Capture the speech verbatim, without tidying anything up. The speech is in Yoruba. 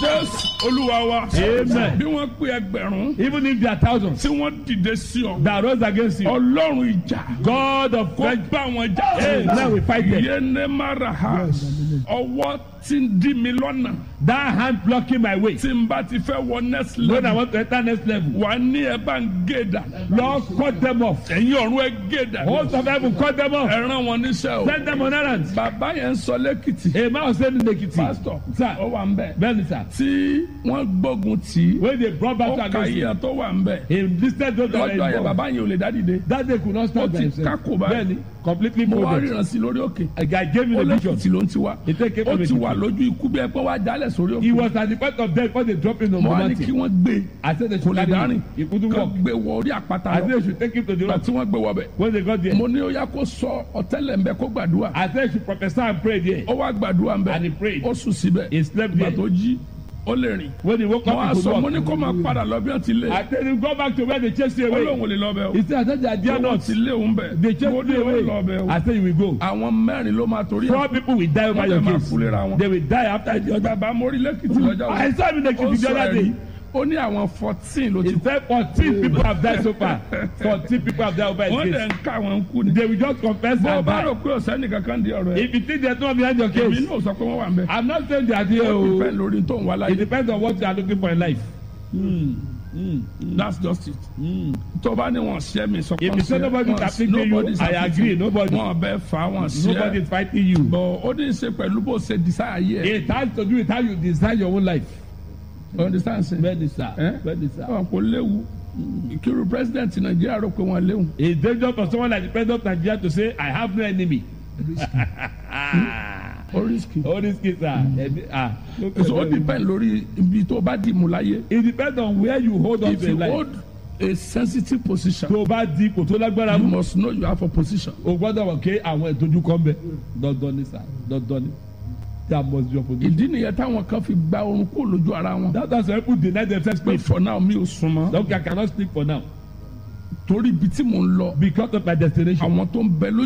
Jésù Olúwa wa. Amen. Bí wọ́n pé ẹgbẹ̀rún. Even if there are thousands Tí wọ́n dìde sí ọ. that rose against you, Ọlọ́run ìjà. God of Kó vengeance, bá wọn jà. hey, now we fight them. Yéné mara ha. Ọwọ́ tí ń dí mi lọ́nà. That hand blocking my way. Tí n bá ti fẹ́ wọ next When I level. want to enter next level, Wà á ní ẹ bá ń gé dà. Lord, cut them off. Ẹ̀yin ọ̀run ẹ gé dà. Host of heaven, cut them off. Ẹ rán wọn níṣẹ́ o. Send them on errands. Bàbá yẹn ń sọ lẹ́kìtì. A man was saying in Ekiti, Pásítọ̀ sir, ó wà ń bẹ̀. Benny, sir, Tí wọ́n gbógun tì í. when they brought back Ó to ka against him, iye tó wà ń bẹ̀. he listed those that were Lọ́jọ́ yẹn involved. bàbá yẹn ò lè dá dìde. That day could not Ó stand by ti himself. kákò báyìí. Benny, completely Mo wá folded. ríran sí lórí òkè. A guy gave me Ó the vision. lẹ́kìtì ló ń ti wá. He take it Ó from ti wà Ekiti. lójú ikú bí ẹ pé wá jálẹ̀ sórí He òkè. was at the point of death when they dropped him on the Mo wá ní kí mountain. wọ́n gbé. I said they Kò should lè carry dárìn. him. He couldn't Kàn walk. gbé wọ orí àpáta I lọ. said they should take him to the Ìgbà rock. tí wọ́n gbé wọ bẹ̀. When they got there, Mo ní ó yá kó sọ ọ̀tẹ́lẹ̀ ń bẹ kó gbàdúrà. I said he should prophesy and pray there. Ó wá gbàdúrà ń bẹ. And he prayed. Ó sùn síbẹ̀. He slept Ìgbà there. tó jí ó lè rìn. When he woke Mo up, wá he could sọ mo walk. ní kó máa padà lọ bí wọ́n ti lé. I told him go back to where they chased you Ó away. lóun ò lè lọ bẹ̀ o. He said, I said they are dear Wọ́n not. ti lé òun bẹ̀. They Mo chased ní you ó lọ away. bẹ̀ o. I said you will go. Àwọn mẹ́rin ló máa torí Four people will die over Wọ́n your dẹ̀ máa case. fúnlera wọn. They will die after the other. Bàbá mo rí lẹ́kìtì lọ́jọ́ wo. I saw him in the Ó kitchen the sọ other ẹ̀rí. day. Ó ní àwọn fourteen ló ti He said fourteen people have died so far. fourteen people have died over his wọ́n dẹ̀ case. ń ká wọn kú ni. They will just confess Bó o and bá die. rò pé ọ̀sẹ́ nìkan kan di ọ̀rọ̀ ẹ̀. If you think there's no one behind your Èmi case, náà sọ pé wọ́n wà ń bẹ̀. I'm not saying they are there. Ó oh. depend lórí tó ń wá It láyé. depends on what you are looking for in life. Mm, mm, mm, That's just it. mm. Tó bá ní wọn ṣẹ́ mi sọ If you say nobody is afflicting you, I agree. Nobody. Wọ́n bẹ fà wọn Nobody ṣẹ́. is fighting you. Bọ̀ ó ní í ṣe pẹ̀lú bó ṣe desire yẹ. It has to do with how you design your own life. You understand sir? Bẹ́ẹ̀ni sá. Eh? Bẹ́ẹ̀ni sá. Wọn kò léwu. Ìkírù president Nàìjíríà rò pé wọ́n léwu. It's dangerous for someone like the president of Nigeria to say, I have no enemy. Ó risky. All these kids are. ẹ̀mí- ah, look at So ó them. depend lórí ibi tó bá dì mú láyé. It depends on where you hold on If to you your life. hold a sensitive position, Tó o bá di ipò tó lágbára you mú, must know you have a position. o gbọ́dọ̀ wọ̀ ké àwọn ìdojúkọ ń bẹ. Dandan ni sá. Dandan ni. That must be your position. Ìdí nìyẹn táwọn kan fi gba orun kó lójú ara wọn. That's why some people deny themselves Pé sleep. for now mi ò sùn mọ́. Okay, I cannot sleep for now Torí ibi tí mò ń lọ, because of my destination. àwọn tó ń bẹ lójú